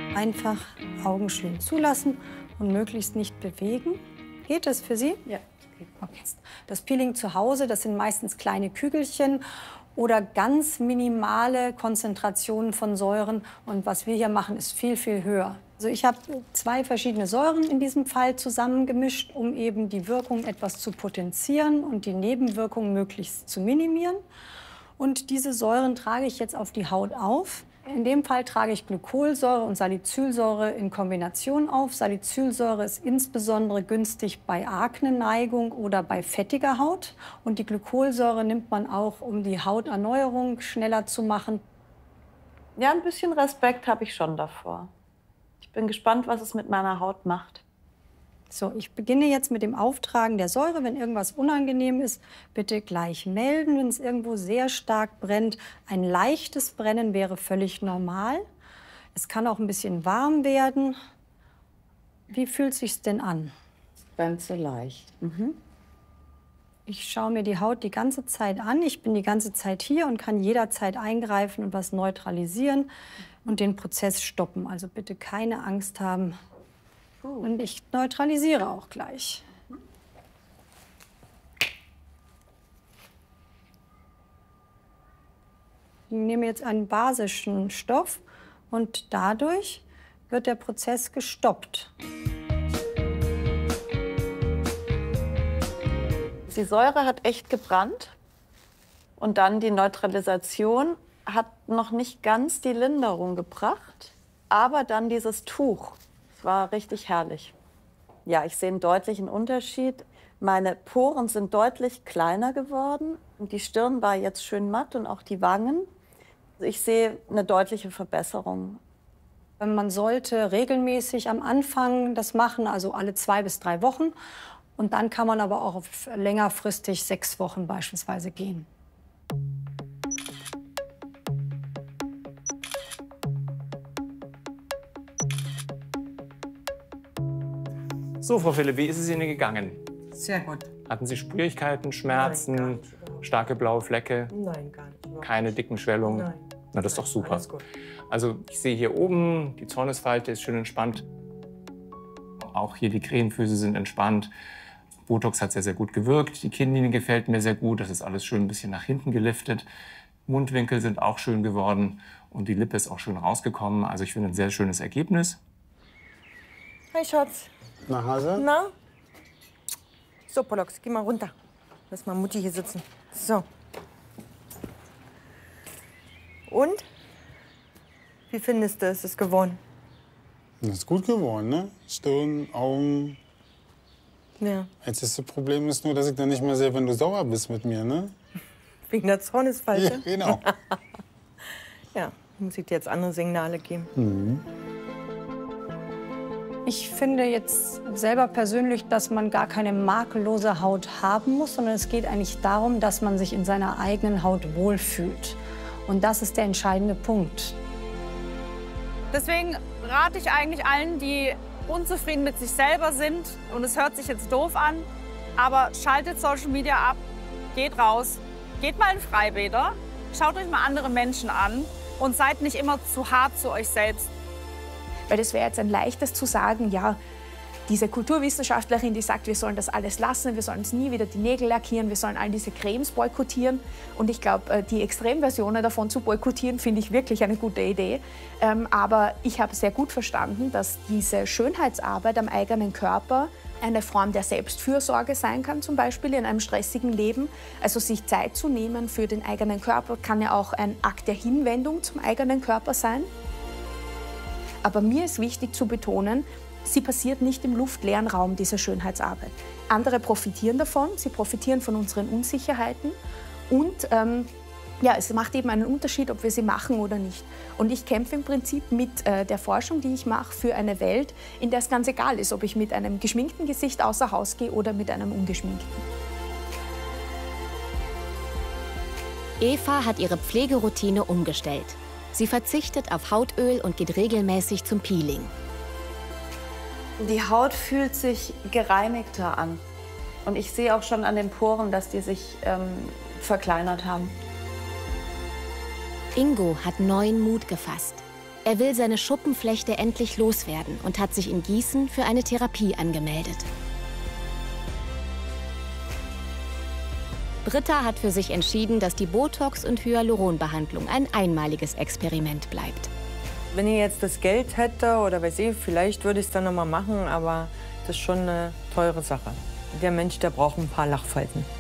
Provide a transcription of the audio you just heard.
Einfach Augenschlien zulassen und möglichst nicht bewegen. Geht das für Sie? Ja. Okay. Das Peeling zu Hause, das sind meistens kleine Kügelchen oder ganz minimale Konzentrationen von Säuren. Und was wir hier machen, ist viel, viel höher. Also ich habe 2 verschiedene Säuren in diesem Fall zusammengemischt, um eben die Wirkung etwas zu potenzieren und die Nebenwirkungen möglichst zu minimieren. Und diese Säuren trage ich jetzt auf die Haut auf. In dem Fall trage ich Glykolsäure und Salicylsäure in Kombination auf. Salicylsäure ist insbesondere günstig bei Akneneigung oder bei fettiger Haut. Und die Glykolsäure nimmt man auch, um die Hauterneuerung schneller zu machen. Ja, ein bisschen Respekt habe ich schon davor. Ich bin gespannt, was es mit meiner Haut macht. So, ich beginne jetzt mit dem Auftragen der Säure. Wenn irgendwas unangenehm ist, bitte gleich melden, wenn es irgendwo sehr stark brennt. Ein leichtes Brennen wäre völlig normal. Es kann auch ein bisschen warm werden. Wie fühlt es sich denn an? Es brennt so leicht. Ich schaue mir die Haut die ganze Zeit an. Ich bin die ganze Zeit hier und kann jederzeit eingreifen und was neutralisieren und den Prozess stoppen. Also bitte keine Angst haben. Und ich neutralisiere auch gleich. Ich nehme jetzt einen basischen Stoff und dadurch wird der Prozess gestoppt. Die Säure hat echt gebrannt. Und dann die Neutralisation hat noch nicht ganz die Linderung gebracht. Aber dann dieses Tuch. Es war richtig herrlich. Ja, ich sehe einen deutlichen Unterschied. Meine Poren sind deutlich kleiner geworden. Und die Stirn war jetzt schön matt und auch die Wangen. Ich sehe eine deutliche Verbesserung. Man sollte regelmäßig am Anfang das machen, also alle 2 bis 3 Wochen. Und dann kann man aber auch auf längerfristig 6 Wochen beispielsweise gehen. So, Frau Philipp, wie ist es Ihnen gegangen? Sehr gut. Hatten Sie Schwierigkeiten, Schmerzen, Nein, gar nicht. starke blaue Flecke? Nein, gar nicht. Überhaupt Keine dicken Schwellungen? Nein. Na, das ist doch super. Alles gut. Also ich sehe hier oben, die Zornesfalte ist schön entspannt. Auch hier die Krähenfüße sind entspannt. Botox hat sehr, sehr gut gewirkt. Die Kinnlinie gefällt mir sehr gut. Das ist alles schön ein bisschen nach hinten geliftet. Mundwinkel sind auch schön geworden. Und die Lippe ist auch schön rausgekommen. Also ich finde ein sehr schönes Ergebnis. Hi, Schatz. Nach Hause? Na? So, Pollux, geh mal runter. Lass mal Mutti hier sitzen. So. Und? Wie findest du, ist es geworden? Das ist gut geworden, ne? Stirn, Augen. Ja. Einziges Problem ist nur, dass ich dann nicht mehr sehe, wenn du sauer bist mit mir, ne? Wegen der Zornesfalte? Ja, genau. Ja, muss ich dir jetzt andere Signale geben. Ich finde jetzt selber persönlich, dass man gar keine makellose Haut haben muss, sondern es geht eigentlich darum, dass man sich in seiner eigenen Haut wohlfühlt. Und das ist der entscheidende Punkt. Deswegen rate ich eigentlich allen, die unzufrieden mit sich selber sind, und es hört sich jetzt doof an, aber schaltet Social Media ab, geht raus, geht mal in Freibäder, schaut euch mal andere Menschen an und seid nicht immer zu hart zu euch selbst. Weil es wäre jetzt ein leichtes zu sagen, ja, diese Kulturwissenschaftlerin, die sagt, wir sollen das alles lassen, wir sollen uns nie wieder die Nägel lackieren, wir sollen all diese Cremes boykottieren. Und ich glaube, die Extremversionen davon zu boykottieren, finde ich wirklich eine gute Idee. Aber ich habe sehr gut verstanden, dass diese Schönheitsarbeit am eigenen Körper eine Form der Selbstfürsorge sein kann, zum Beispiel in einem stressigen Leben. Also sich Zeit zu nehmen für den eigenen Körper kann ja auch ein Akt der Hinwendung zum eigenen Körper sein. Aber mir ist wichtig zu betonen, sie passiert nicht im luftleeren Raum, diese Schönheitsarbeit. Andere profitieren davon, sie profitieren von unseren Unsicherheiten und ja, es macht eben einen Unterschied, ob wir sie machen oder nicht. Und ich kämpfe im Prinzip mit der Forschung, die ich mache, für eine Welt, in der es ganz egal ist, ob ich mit einem geschminkten Gesicht außer Haus gehe oder mit einem ungeschminkten. Eva hat ihre Pflegeroutine umgestellt. Sie verzichtet auf Hautöl und geht regelmäßig zum Peeling. Die Haut fühlt sich gereinigter an. Und ich sehe auch schon an den Poren, dass die sich verkleinert haben. Ingo hat neuen Mut gefasst. Er will seine Schuppenflechte endlich loswerden und hat sich in Gießen für eine Therapie angemeldet. Britta hat für sich entschieden, dass die Botox- und Hyaluronbehandlung ein einmaliges Experiment bleibt. Wenn ich jetzt das Geld hätte oder weiß ich, vielleicht würde ich es dann noch mal machen, aber das ist schon eine teure Sache. Der Mensch, der braucht ein paar Lachfalten.